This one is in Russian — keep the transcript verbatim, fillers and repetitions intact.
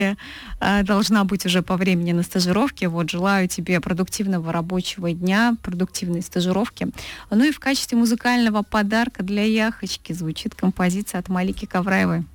должна быть уже по времени на стажировке. Вот, желаю тебе продуктивного рабочего дня, продуктивной стажировки. Ну и в качестве музыкального подарка для Яхочки звучит композиция от Малики Кавраевой.